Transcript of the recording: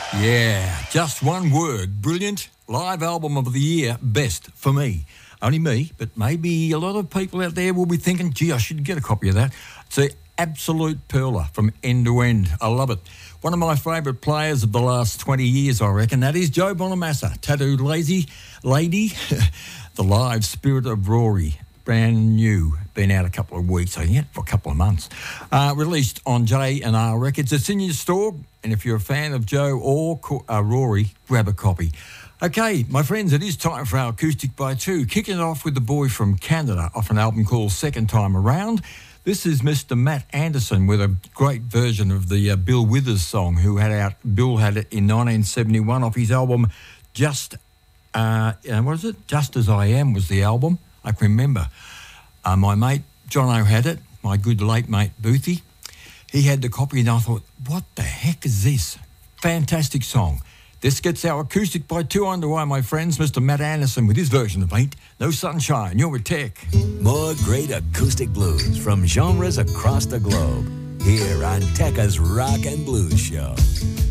Yeah, just one word. Brilliant. Live album of the year, best for me. Only me, but maybe a lot of people out there will be thinking, gee, I should get a copy of that. It's an absolute perler from end to end. I love it. One of my favourite players of the last 20 years, I reckon. That is Joe Bonamassa, Tattooed Lazy Lady, the live spirit of Rory. Brand new, been out a couple of weeks, I think, for a couple of months. Released on J&R Records. It's in your store, and if you're a fan of Joe or Rory, grab a copy. Okay, my friends, it is time for our Acoustic by Two. Kicking it off with the boy from Canada off an album called Second Time Around. This is Mr. Matt Anderson with a great version of the Bill Withers song, Bill had it in 1971 off his album Just As I Am was the album. I can remember. My mate, Jono, had it, my good late mate, Boothie. He had the copy and I thought, what the heck is this? Fantastic song. This gets our Acoustic by Two underway, my friends. Mr. Matt Anderson with his version of Ain't No Sunshine. You're with Tech. More great acoustic blues from genres across the globe. Here on Tekka's Rock and Blues Show.